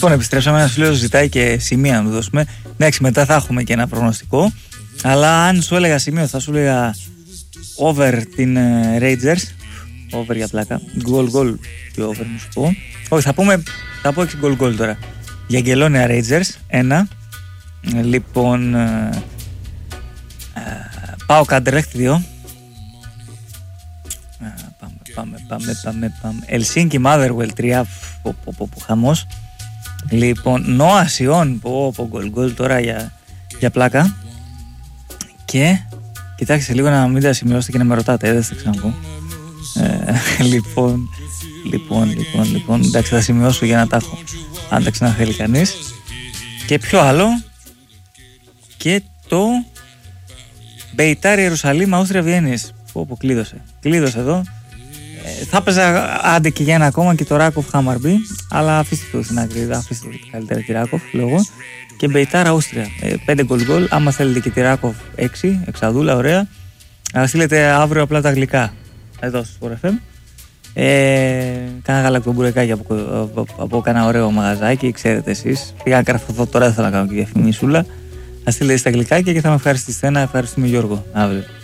Λοιπόν, επιστρέψαμε. Ένας φίλος ζητάει και σημεία να του δώσουμε. Εντάξει, μετά θα έχουμε και ένα προγνωστικό. Αλλά αν σου έλεγα σημείο, θα σου έλεγα over την Rangers. Over για πλάκα. Goal και over μου σου πω. Όχι, θα πω 6 goal τώρα. Για Αγγελόνια Rangers 1. Λοιπόν, πάω Κάντερλεχτ 2. Πάμε. Ελσίνκι Motherwell 3. Χαμός. Λοιπόν, Νόα Σιόν. Γκολ τώρα για πλάκα. Και κοιτάξτε λίγο να μην τα σημειώσετε και να με ρωτάτε. Δεν θα ξαναπώ. Λοιπόν, εντάξει, θα σημειώσω για να τα έχω, αν τα ξαναθέλει κανείς. Και ποιο άλλο? Και το Μπεϊτάρ Ιερουσαλήμ Αούστρια Βιέννης. Όπου κλείδωσε εδώ. Θα έπαιζα άντε και για ένα ακόμα και το Ράκοφ Χάμαρμπι, αλλά αφήστε το στην άκρη, αφήστε το καλύτερα τη Ράκοφ λόγω. Και Μπεϊτάρ Αούστρια 5 γκολ. Άμα θέλετε και τη Ράκοφ 6 εξαδούλα, ωραία. Αλλά στείλετε αύριο απλά τα γλυκά εδώ στο Sport FM. Κάνα γαλακτομπουρεκάκι από κάνα ωραίο μαγαζάκι, ξέρετε εσείς. Πήγα να καρφωθώ τώρα, δεν θέλω να κάνω και διαφημισούλα. Θα στείλετε στα γλυκάκια και θα με ευχαριστήσετε. Να ευχαριστούμε Γιώργο αύριο.